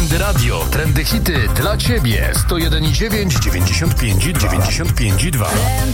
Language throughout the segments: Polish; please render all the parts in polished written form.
Trendy Radio, trendy hity dla Ciebie. 101,9, 95,2.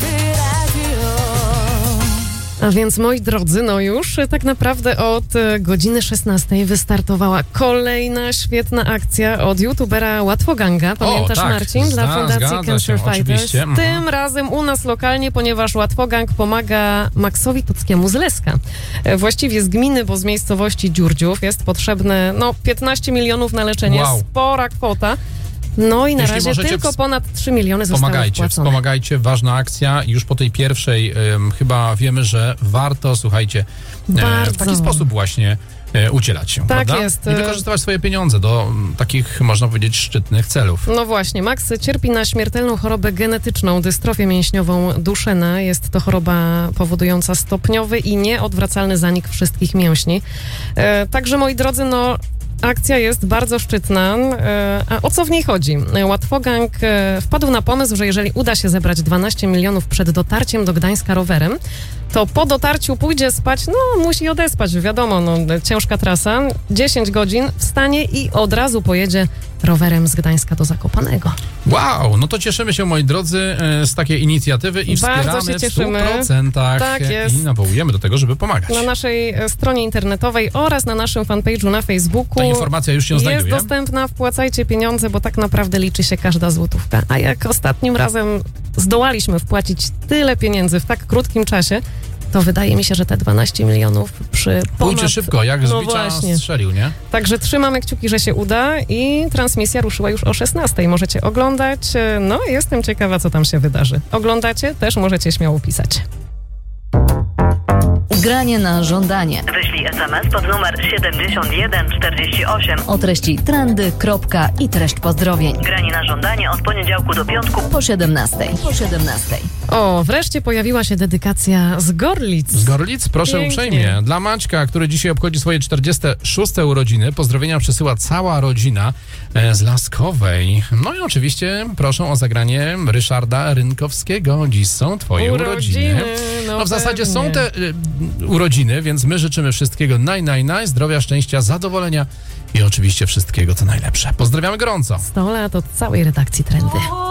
A więc, moi drodzy, no już tak naprawdę od godziny 16 wystartowała kolejna świetna akcja od youtubera Łatwoganga. Pamiętasz, tak, Marcin? Dla Fundacji Cancer Fighters. Tym razem u nas lokalnie, ponieważ Łatwogang pomaga Maxowi Tuckiemu z Leska. Właściwie z gminy, bo z miejscowości Dziurdziów jest potrzebne 15 milionów na leczenie. Wow. Spora kwota. No i na Jeśli razie możecie tylko ponad 3 miliony zostały wpłacone. Wspomagajcie, ważna akcja. Już po tej pierwszej chyba wiemy, że warto, słuchajcie, w taki sposób właśnie udzielać się, tak prawda? jest. I wykorzystywać swoje pieniądze do takich, można powiedzieć, szczytnych celów. No właśnie, Max cierpi na śmiertelną chorobę genetyczną, dystrofię mięśniową Duchenne. Jest to choroba powodująca stopniowy i nieodwracalny zanik wszystkich mięśni. Także, moi drodzy, akcja jest bardzo szczytna. A o co w niej chodzi? Łatwogang wpadł na pomysł, że jeżeli uda się zebrać 12 milionów przed dotarciem do Gdańska rowerem, to po dotarciu pójdzie spać, musi odespać, wiadomo, ciężka trasa, 10 godzin wstanie i od razu pojedzie rowerem z Gdańska do Zakopanego. Wow, no to cieszymy się, moi drodzy, z takiej inicjatywy i bardzo wspieramy się cieszymy. w 100%. Tak jest. I nawołujemy do tego, żeby pomagać. Na naszej stronie internetowej oraz na naszym fanpage'u na Facebooku ta informacja już się znajduje. Jest dostępna, wpłacajcie pieniądze, bo tak naprawdę liczy się każda złotówka. A jak ostatnim razem zdołaliśmy wpłacić tyle pieniędzy w tak krótkim czasie, to wydaje mi się, że te 12 milionów przy pójdzie szybko, jak z bicza strzelił, nie? Także trzymamy kciuki, że się uda i transmisja ruszyła już o 16. Możecie oglądać. Jestem ciekawa, co tam się wydarzy. Oglądacie? Też możecie śmiało pisać. Granie na żądanie. Wyślij SMS pod numer 7148 o treści trendy, i treść pozdrowień. Granie na żądanie od poniedziałku do piątku po 17. O, wreszcie pojawiła się dedykacja z Gorlic. Z Gorlic? Proszę pięknie. Uprzejmie. Dla Maćka, który dzisiaj obchodzi swoje 46. urodziny, pozdrowienia przesyła cała rodzina z Laskowej. No i oczywiście proszę o zagranie Ryszarda Rynkowskiego. Dziś są twoje urodziny. W zasadzie są te urodziny, więc my życzymy wszystkiego zdrowia, szczęścia, zadowolenia i oczywiście wszystkiego co najlepsze. Pozdrawiamy gorąco. 100 lat od całej redakcji Trendy.